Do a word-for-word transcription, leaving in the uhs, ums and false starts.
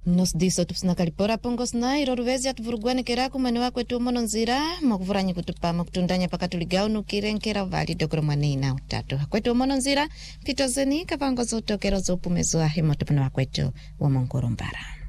Nos diso tupsina kalipora pongos na iroruvezi atuvurugwane keraku mani wakwe tu mono nzira mwakuvuranyi kutupa mwakutundanya pakatuligao nukirenkera vali dokoro mwanina utatu hakwetu mono nzira pito zeni kavango zoto kero zopumezo ahimo tupina wakwetu wa mongoro mbara.